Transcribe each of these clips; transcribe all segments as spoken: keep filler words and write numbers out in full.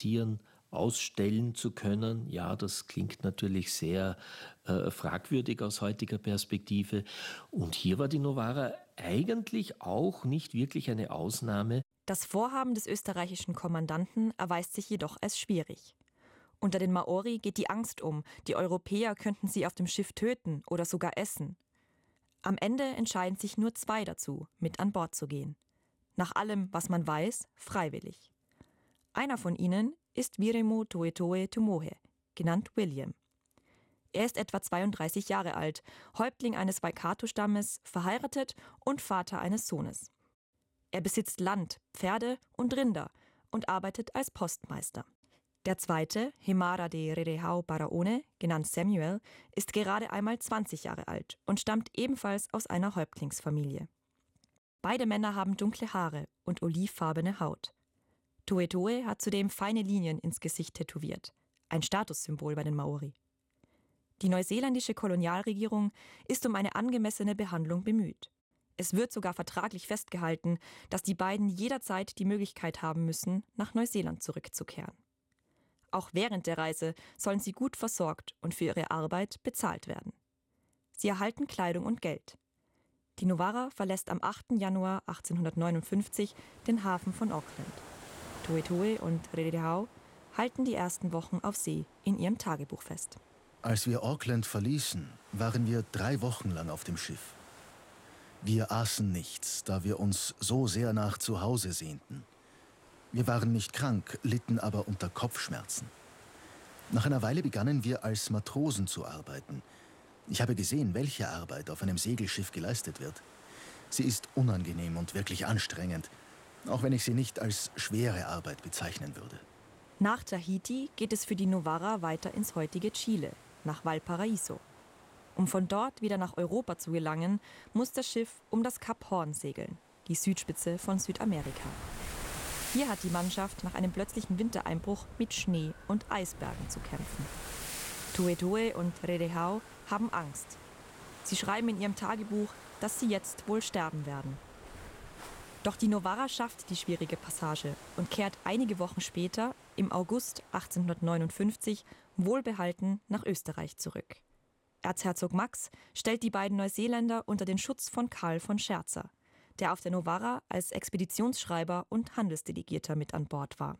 Tieren ausstellen zu können. Ja, das klingt natürlich sehr äh, fragwürdig aus heutiger Perspektive. Und hier war die Novara eigentlich auch nicht wirklich eine Ausnahme. Das Vorhaben des österreichischen Kommandanten erweist sich jedoch als schwierig. Unter den Maori geht die Angst um, die Europäer könnten sie auf dem Schiff töten oder sogar essen. Am Ende entscheiden sich nur zwei dazu, mit an Bord zu gehen. Nach allem, was man weiß, freiwillig. Einer von ihnen ist Wiremu Toetoe Tumohe, genannt William. Er ist etwa zweiunddreißig Jahre alt, Häuptling eines Waikato-Stammes, verheiratet und Vater eines Sohnes. Er besitzt Land, Pferde und Rinder und arbeitet als Postmeister. Der zweite, Hemara de Rerehau Baraone, genannt Samuel, ist gerade einmal zwanzig Jahre alt und stammt ebenfalls aus einer Häuptlingsfamilie. Beide Männer haben dunkle Haare und olivfarbene Haut. Toetoe hat zudem feine Linien ins Gesicht tätowiert, ein Statussymbol bei den Maori. Die neuseeländische Kolonialregierung ist um eine angemessene Behandlung bemüht. Es wird sogar vertraglich festgehalten, dass die beiden jederzeit die Möglichkeit haben müssen, nach Neuseeland zurückzukehren. Auch während der Reise sollen sie gut versorgt und für ihre Arbeit bezahlt werden. Sie erhalten Kleidung und Geld. Die Novara verlässt am achten Januar achtzehnhundertneunundfünfzig den Hafen von Auckland. Toetoe und Rerehau halten die ersten Wochen auf See in ihrem Tagebuch fest. Als wir Auckland verließen, waren wir drei Wochen lang auf dem Schiff. Wir aßen nichts, da wir uns so sehr nach zu Hause sehnten. Wir waren nicht krank, litten aber unter Kopfschmerzen. Nach einer Weile begannen wir als Matrosen zu arbeiten. Ich habe gesehen, welche Arbeit auf einem Segelschiff geleistet wird. Sie ist unangenehm und wirklich anstrengend, auch wenn ich sie nicht als schwere Arbeit bezeichnen würde. Nach Tahiti geht es für die Novara weiter ins heutige Chile, nach Valparaiso. Um von dort wieder nach Europa zu gelangen, muss das Schiff um das Kap Horn segeln, die Südspitze von Südamerika. Hier hat die Mannschaft nach einem plötzlichen Wintereinbruch mit Schnee und Eisbergen zu kämpfen. Toetoe und Rerehau haben Angst. Sie schreiben in ihrem Tagebuch, dass sie jetzt wohl sterben werden. Doch die Novara schafft die schwierige Passage und kehrt einige Wochen später, im August achtzehnhundertneunundfünfzig, wohlbehalten nach Österreich zurück. Erzherzog Max stellt die beiden Neuseeländer unter den Schutz von Karl von Scherzer, der auf der Novara als Expeditionsschreiber und Handelsdelegierter mit an Bord war.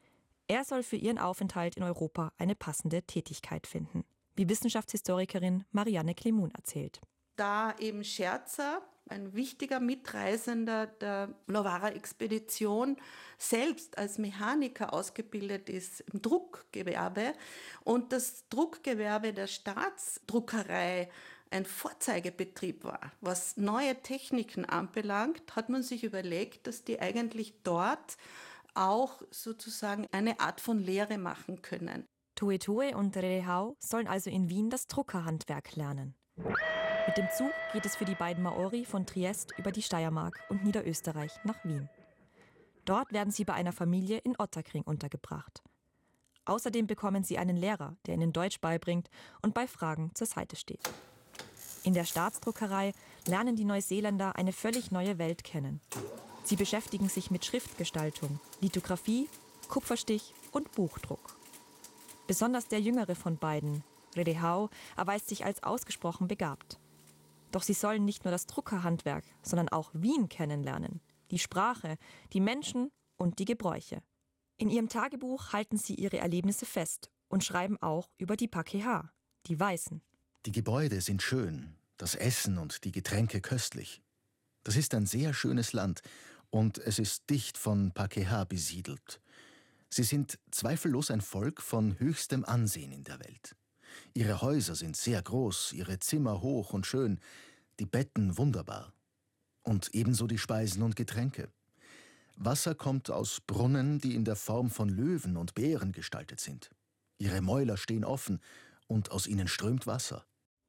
Er soll für ihren Aufenthalt in Europa eine passende Tätigkeit finden, wie Wissenschaftshistorikerin Marianne Klemun erzählt. Da eben Scherzer, ein wichtiger Mitreisender der Novara-Expedition, selbst als Mechaniker ausgebildet ist im Druckgewerbe und das Druckgewerbe der Staatsdruckerei ein Vorzeigebetrieb war, was neue Techniken anbelangt, hat man sich überlegt, dass die eigentlich dort auch sozusagen eine Art von Lehre machen können. Toetoe und Rerehau sollen also in Wien das Druckerhandwerk lernen. Mit dem Zug geht es für die beiden Maori von Triest über die Steiermark und Niederösterreich nach Wien. Dort werden sie bei einer Familie in Ottakring untergebracht. Außerdem bekommen sie einen Lehrer, der ihnen Deutsch beibringt und bei Fragen zur Seite steht. In der Staatsdruckerei lernen die Neuseeländer eine völlig neue Welt kennen. Sie beschäftigen sich mit Schriftgestaltung, Lithografie, Kupferstich und Buchdruck. Besonders der jüngere von beiden, Rerehau, erweist sich als ausgesprochen begabt. Doch sie sollen nicht nur das Druckerhandwerk, sondern auch Wien kennenlernen, die Sprache, die Menschen und die Gebräuche. In ihrem Tagebuch halten sie ihre Erlebnisse fest und schreiben auch über die Pakeha, die Weißen. Die Gebäude sind schön, das Essen und die Getränke köstlich. Das ist ein sehr schönes Land und es ist dicht von Pakeha besiedelt. Sie sind zweifellos ein Volk von höchstem Ansehen in der Welt. Ihre Häuser sind sehr groß, ihre Zimmer hoch und schön, die Betten wunderbar. Und ebenso die Speisen und Getränke. Wasser kommt aus Brunnen, die in der Form von Löwen und Bären gestaltet sind. Ihre Mäuler stehen offen und aus ihnen strömt Wasser.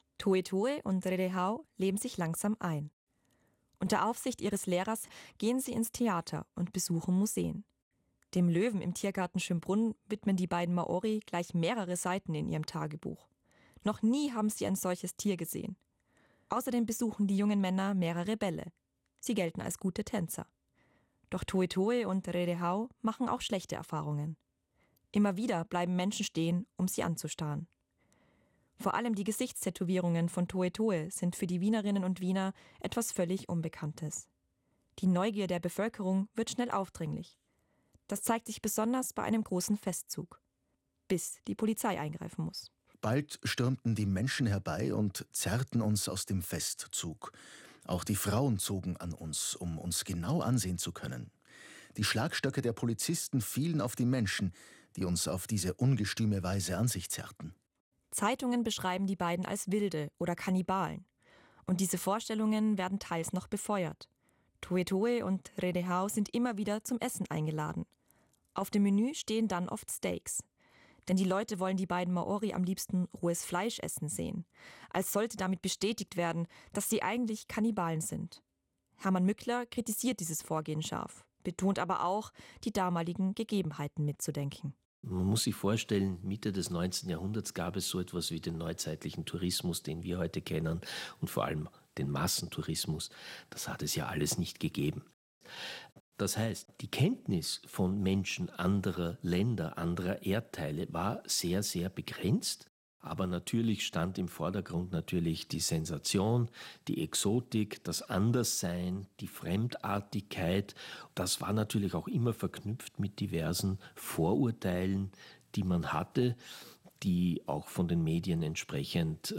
Toetoe und Rerehau leben sich langsam ein. Unter Aufsicht ihres Lehrers gehen sie ins Theater und besuchen Museen. Dem Löwen im Tiergarten Schönbrunn widmen die beiden Maori gleich mehrere Seiten in ihrem Tagebuch. Noch nie haben sie ein solches Tier gesehen. Außerdem besuchen die jungen Männer mehrere Bälle. Sie gelten als gute Tänzer. Doch Toetoe und Rerehau machen auch schlechte Erfahrungen. Immer wieder bleiben Menschen stehen, um sie anzustarren. Vor allem die Gesichtstätowierungen von Toe Toe sind für die Wienerinnen und Wiener etwas völlig Unbekanntes. Die Neugier der Bevölkerung wird schnell aufdringlich. Das zeigt sich besonders bei einem großen Festzug, bis die Polizei eingreifen muss. Bald stürmten die Menschen herbei und zerrten uns aus dem Festzug. Auch die Frauen zogen an uns, um uns genau ansehen zu können. Die Schlagstöcke der Polizisten fielen auf die Menschen, die uns auf diese ungestüme Weise an sich zerrten. Zeitungen beschreiben die beiden als Wilde oder Kannibalen. Und diese Vorstellungen werden teils noch befeuert. Toe Toe und Redehau sind immer wieder zum Essen eingeladen. Auf dem Menü stehen dann oft Steaks. Denn die Leute wollen die beiden Maori am liebsten rohes Fleisch essen sehen. Als sollte damit bestätigt werden, dass sie eigentlich Kannibalen sind. Hermann Mückler kritisiert dieses Vorgehen scharf, betont aber auch, die damaligen Gegebenheiten mitzudenken. Man muss sich vorstellen, Mitte des neunzehnten Jahrhunderts gab es so etwas wie den neuzeitlichen Tourismus, den wir heute kennen, und vor allem den Massentourismus. Das hat es ja alles nicht gegeben. Das heißt, die Kenntnis von Menschen anderer Länder, anderer Erdteile war sehr, sehr begrenzt. Aber natürlich stand im Vordergrund natürlich die Sensation, die Exotik, das Anderssein, die Fremdartigkeit. Das war natürlich auch immer verknüpft mit diversen Vorurteilen, die man hatte, die auch von den Medien entsprechend, äh,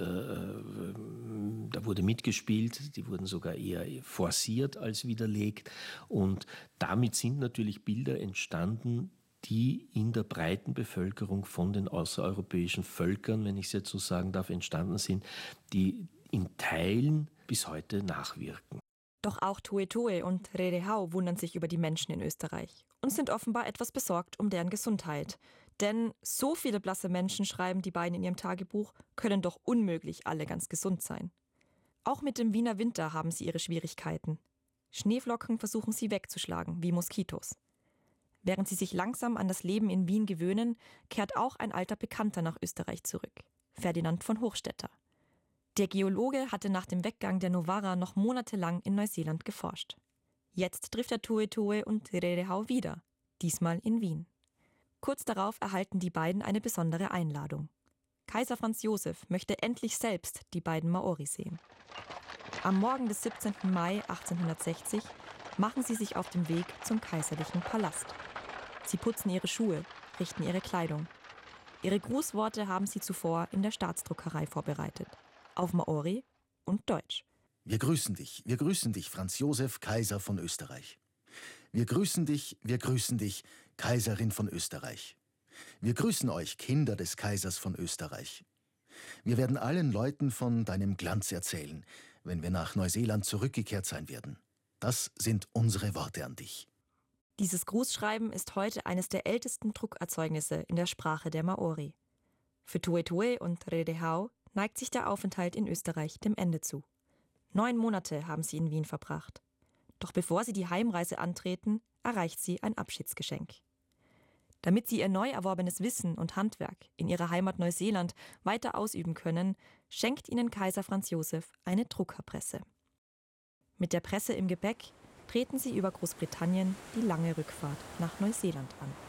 da wurde mitgespielt, die wurden sogar eher forciert als widerlegt. Und damit sind natürlich Bilder entstanden, die in der breiten Bevölkerung von den außereuropäischen Völkern, wenn ich es jetzt so sagen darf, entstanden sind, die in Teilen bis heute nachwirken. Doch auch Toe Toe und Redehau wundern sich über die Menschen in Österreich und sind offenbar etwas besorgt um deren Gesundheit. Denn so viele blasse Menschen, schreiben die beiden in ihrem Tagebuch, können doch unmöglich alle ganz gesund sein. Auch mit dem Wiener Winter haben sie ihre Schwierigkeiten. Schneeflocken versuchen sie wegzuschlagen, wie Moskitos. Während sie sich langsam an das Leben in Wien gewöhnen, kehrt auch ein alter Bekannter nach Österreich zurück, Ferdinand von Hochstetter. Der Geologe hatte nach dem Weggang der Novara noch monatelang in Neuseeland geforscht. Jetzt trifft er Toe Toe und Redehau wieder, diesmal in Wien. Kurz darauf erhalten die beiden eine besondere Einladung. Kaiser Franz Josef möchte endlich selbst die beiden Maori sehen. Am Morgen des siebzehnten Mai achtzehnhundertsechzig machen sie sich auf den Weg zum kaiserlichen Palast. Sie putzen ihre Schuhe, richten ihre Kleidung. Ihre Grußworte haben sie zuvor in der Staatsdruckerei vorbereitet. Auf Maori und Deutsch. Wir grüßen dich, wir grüßen dich, Franz Josef, Kaiser von Österreich. Wir grüßen dich, wir grüßen dich, Kaiserin von Österreich. Wir grüßen euch, Kinder des Kaisers von Österreich. Wir werden allen Leuten von deinem Glanz erzählen, wenn wir nach Neuseeland zurückgekehrt sein werden. Das sind unsere Worte an dich. Dieses Grußschreiben ist heute eines der ältesten Druckerzeugnisse in der Sprache der Maori. Für Toe Toe und Redehau neigt sich der Aufenthalt in Österreich dem Ende zu. Neun Monate haben sie in Wien verbracht. Doch bevor sie die Heimreise antreten, erreicht sie ein Abschiedsgeschenk. Damit sie ihr neu erworbenes Wissen und Handwerk in ihrer Heimat Neuseeland weiter ausüben können, schenkt ihnen Kaiser Franz Josef eine Druckerpresse. Mit der Presse im Gepäck treten sie über Großbritannien die lange Rückfahrt nach Neuseeland an.